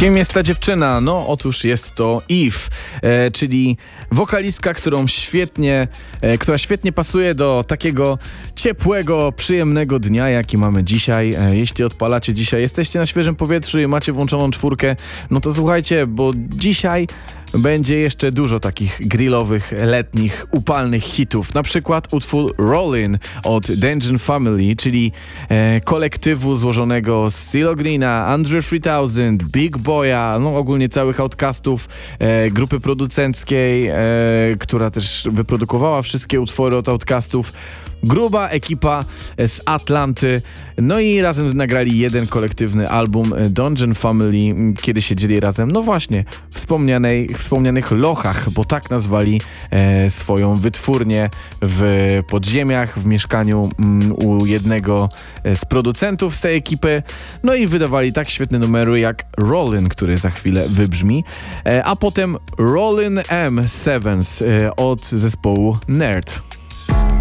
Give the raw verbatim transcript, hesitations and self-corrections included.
Kim jest ta dziewczyna? No otóż jest to Eve, e, czyli wokalistka, którą świetnie, e, która świetnie pasuje do takiego ciepłego, przyjemnego dnia, jaki mamy dzisiaj. E, jeśli odpalacie dzisiaj, jesteście na świeżym powietrzu i macie włączoną czwórkę, no to słuchajcie, bo dzisiaj będzie jeszcze dużo takich grillowych, letnich, upalnych hitów. Na przykład utwór Rollin' od Dungeon Family, czyli e, kolektywu złożonego z CeeLo Greena, Andre trzy tysiąc, Big Boya, no ogólnie całych Outcastów, e, grupy producenckiej, e, która też wyprodukowała wszystkie utwory od Outcastów. Gruba ekipa z Atlanty, no i razem nagrali jeden kolektywny album Dungeon Family, kiedy siedzieli razem, no właśnie, w wspomnianej, wspomnianych Lochach, bo tak nazwali e, swoją wytwórnię w podziemiach, w mieszkaniu mm, u jednego z producentów z tej ekipy, no i wydawali tak świetne numery jak Rollin', który za chwilę wybrzmi, e, a potem Rollin' M siedem e, od zespołu Nerd.